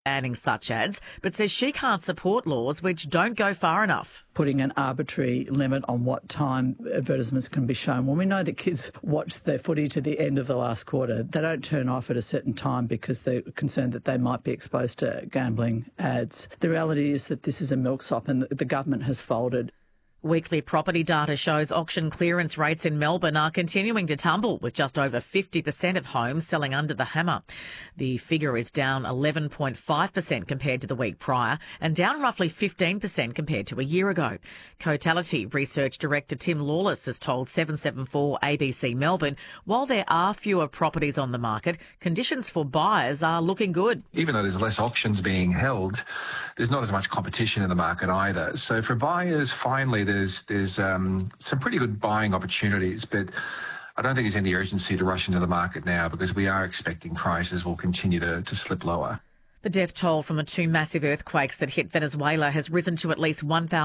banning such ads, but says she can't support laws which don't go far enough. Putting an arbitrary limit on what time advertisements can be shown. When we know that kids watch their footy to the end of the last quarter, they don't turn off at a certain time because they're concerned that they might be exposed to gambling ads. The reality is that this is a milksop and the government has folded. Weekly property data shows auction clearance rates in Melbourne are continuing to tumble, with just over 50% of homes selling under the hammer. The figure is down 11.5% compared to the week prior and down roughly 15% compared to a year ago. Cotality Research Director Tim Lawless has told 774 ABC Melbourne, while there are fewer properties on the market, conditions for buyers are looking good. Even though there's less auctions being held, there's not as much competition in the market either. So for buyers, finally, there's some pretty good buying opportunities, but I don't think there's any urgency to rush into the market now because we are expecting prices will continue to slip lower. The death toll from the two massive earthquakes that hit Venezuela has risen to at least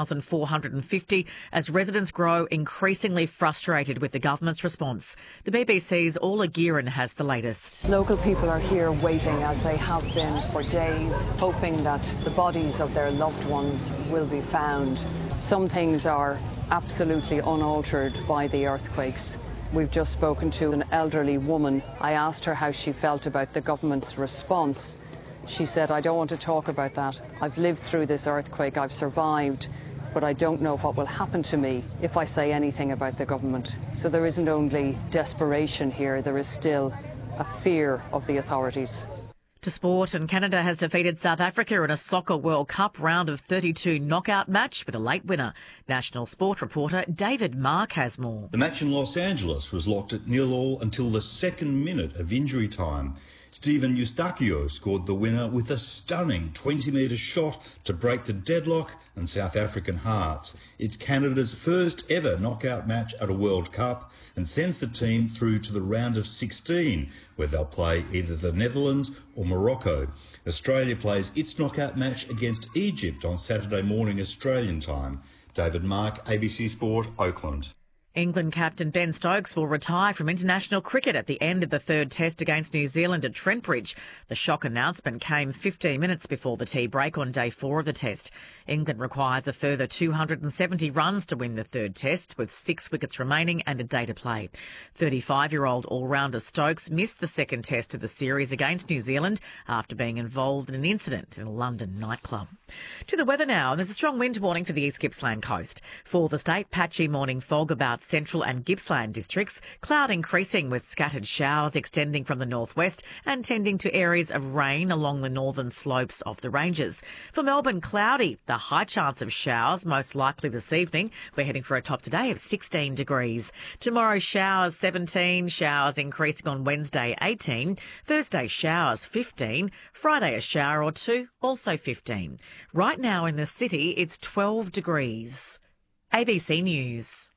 1,450 as residents grow increasingly frustrated with the government's response. The BBC's Orla Gearan has the latest. Local people are here waiting, as they have been for days, hoping that the bodies of their loved ones will be found. Some things are absolutely unaltered by the earthquakes. We've just spoken to an elderly woman. I asked her how she felt about the government's response. She said, "I don't want to talk about that. I've lived through this earthquake, I've survived, but I don't know what will happen to me if I say anything about the government." So there isn't only desperation here, there is still a fear of the authorities. To sport, and Canada has defeated South Africa in a Soccer World Cup round of 32 knockout match with a late winner. National sport reporter David Mark has more. The match in Los Angeles was locked at 0-0 until the second minute of injury time. Steven Eustachio scored the winner with a stunning 20-metre shot to break the deadlock and South African hearts. It's Canada's first ever knockout match at a World Cup and sends the team through to the round of 16, where they'll play either the Netherlands or Morocco. Australia plays its knockout match against Egypt on Saturday morning Australian time. David Mark, ABC Sport, Oakland. England captain Ben Stokes will retire from international cricket at the end of the third test against New Zealand at Trent Bridge. The shock announcement came 15 minutes before the tea break on day 4 of the test. England requires a further 270 runs to win the third test, with 6 wickets remaining and a day to play. 35-year-old all-rounder Stokes missed the second test of the series against New Zealand after being involved in an incident in a London nightclub. To the weather now, and there's a strong wind warning for the East Gippsland coast. For the state, patchy morning fog about Central and Gippsland districts, cloud increasing with scattered showers extending from the northwest and tending to areas of rain along the northern slopes of the ranges. For Melbourne, cloudy, the high chance of showers most likely this evening. We're heading for a top today of 16 degrees. Tomorrow, showers 17, showers increasing on Wednesday 18, Thursday showers 15, Friday a shower or two, also 15. Right now in the city, it's 12 degrees. ABC News.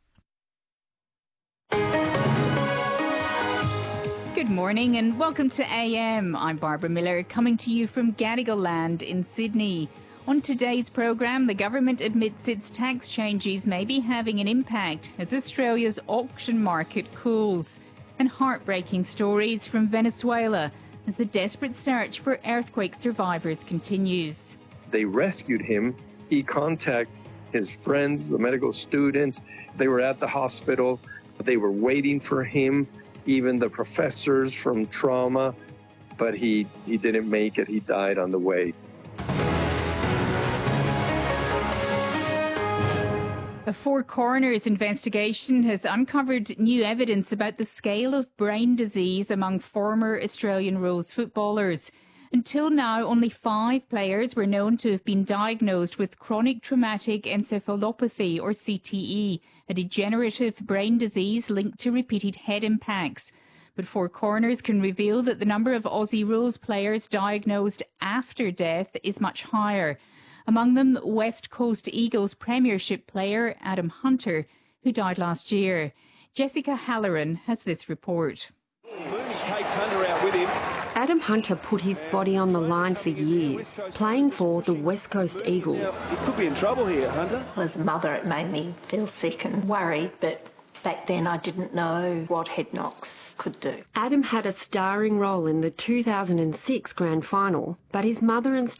Good morning and welcome to AM. I'm Barbara Miller, coming to you from Gadigal Land in Sydney. On today's programme, the government admits its tax changes may be having an impact as Australia's auction market cools. And heartbreaking stories from Venezuela as the desperate search for earthquake survivors continues. They rescued him. He contacted his friends, the medical students. They were at the hospital. They were waiting for him, even the professors from trauma, but he didn't make it. He died on the way. A Four Corners investigation has uncovered new evidence about the scale of brain disease among former Australian rules footballers. Until now, only 5 players were known to have been diagnosed with chronic traumatic encephalopathy, or CTE, a degenerative brain disease linked to repeated head impacts. But Four Corners can reveal that the number of Aussie rules players diagnosed after death is much higher. Among them, West Coast Eagles Premiership player Adam Hunter, who died last year. Jessica Halloran has this report. Mooney takes Hunter out with him. Adam Hunter put his body on the line for years, playing for the West Coast Eagles. He could be in trouble here, Hunter. As a mother, it made me feel sick and worried, but Back then I didn't know what head knocks could do. Adam had a starring role in the 2006 grand final, but his mother and